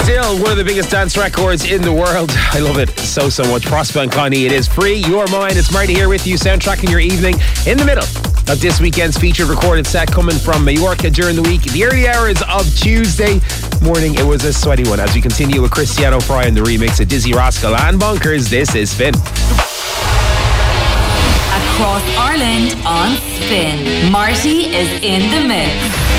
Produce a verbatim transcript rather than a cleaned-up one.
Still one of the biggest dance records in the world. I love it so, so much. Prosper and Connie, it is free. Your mind. It's Marty here with you, soundtracking your evening in the middle of this weekend's featured recorded set coming from Mallorca during the week. The early hours of Tuesday morning, it was a sweaty one. As we continue with Cristiano Fry and the remix of Dizzy Rascal and Bonkers, this is Spin. Across Ireland on Spin, Marty is in the mix.